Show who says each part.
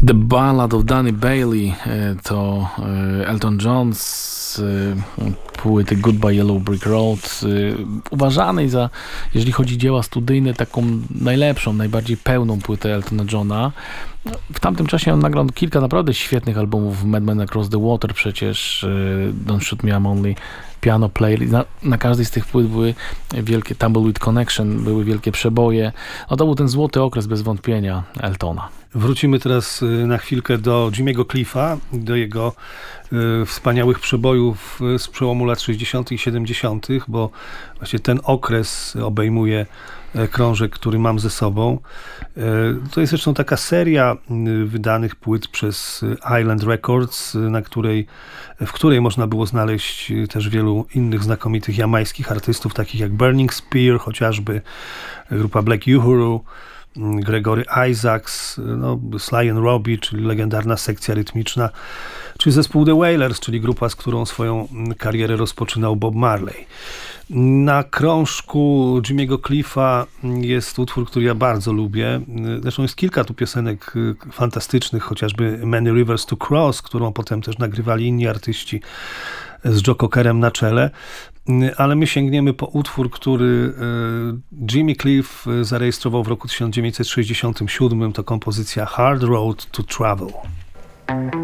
Speaker 1: The Ballad of Danny Bailey to Elton John z płyty Goodbye Yellow Brick Road, uważanej za, jeżeli chodzi o dzieła studyjne, taką najlepszą, najbardziej pełną płytę Eltona Johna. W tamtym czasie on nagrał kilka naprawdę świetnych albumów, Mad Men Across the Water przecież, Don't Shoot Me I'm Only Piano Player. Na każdej z tych płyt były wielkie Tumbleweed Connection, były wielkie przeboje. No to był ten złoty okres bez wątpienia Eltona.
Speaker 2: Wrócimy teraz na chwilkę do Jimmy'ego Cliffa, do jego wspaniałych przebojów z przełomu lat 60. i 70., bo właśnie ten okres obejmuje krążek, który mam ze sobą. To jest zresztą taka seria wydanych płyt przez Island Records, w której można było znaleźć też wielu innych znakomitych jamańskich artystów, takich jak Burning Spear, chociażby grupa Black Uhuru, Gregory Isaacs, Sly and Robbie, czyli legendarna sekcja rytmiczna, czy zespół The Wailers, czyli grupa, z którą swoją karierę rozpoczynał Bob Marley. Na krążku Jimmy'ego Cliffa jest utwór, który ja bardzo lubię. Zresztą jest kilka tu piosenek fantastycznych, chociażby Many Rivers to Cross, którą potem też nagrywali inni artyści z Joe Cockerem na czele. Ale my sięgniemy po utwór, który Jimmy Cliff zarejestrował w roku 1967. To kompozycja Hard Road to Travel.